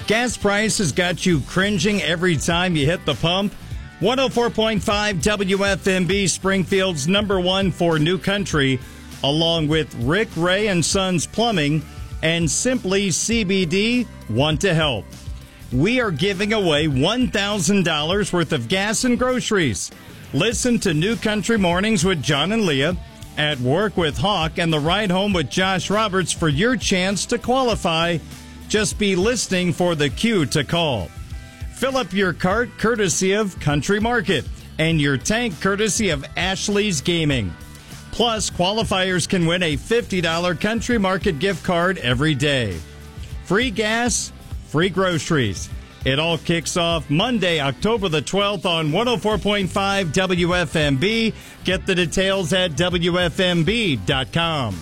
Gas prices got you cringing every time you hit the pump? 104.5 WFMB, Springfield's #1 for New Country, along with Rick Ray and Sons Plumbing and Simply CBD want to help. We are giving away $1,000 worth of gas and groceries. Listen to New Country Mornings with John and Leah, At Work with Hawk, and The Ride Home with Josh Roberts for your chance to qualify. Just be listening for the cue to call. Fill up your cart courtesy of Country Market and your tank courtesy of Ashley's Gaming. Plus, qualifiers can win a $50 Country Market gift card every day. Free gas, free groceries. It all kicks off Monday, October the 12th on 104.5 WFMB. Get the details at WFMB.com.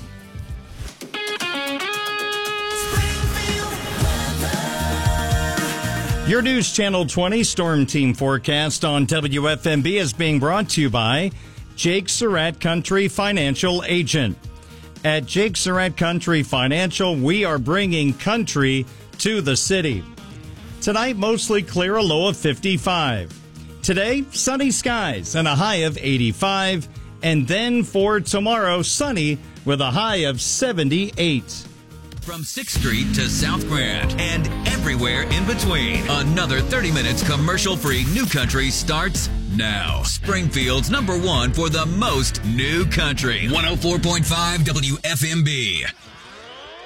Your News Channel 20 Storm Team forecast on WFMB is being brought to you by Jake Surratt Country Financial Agent. At Jake Surratt Country Financial, we are bringing country to the city. Tonight, mostly clear, a low of 55. Today, sunny skies and a high of 85. And then for tomorrow, sunny with a high of 78. From 6th Street to South Grand and everywhere in between, another 30 minutes commercial-free New Country starts now. Springfield's #1 for the most New Country. 104.5 WFMB.